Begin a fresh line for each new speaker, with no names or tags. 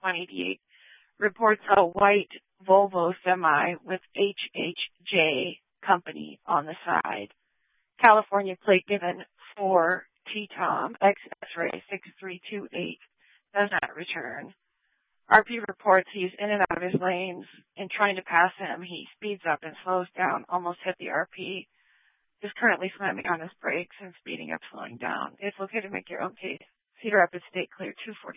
188 reports a white Volvo semi with HHJ Company on the side. California plate given 4 T-Tom X-Ray 6328 does not return. RP reports he's in and out of his lanes, and trying to pass him, he speeds up and slows down, almost hit the RP, is currently slamming on his brakes and speeding up, slowing down. It's located, make your own case. Cedar Rapids State Clear 240.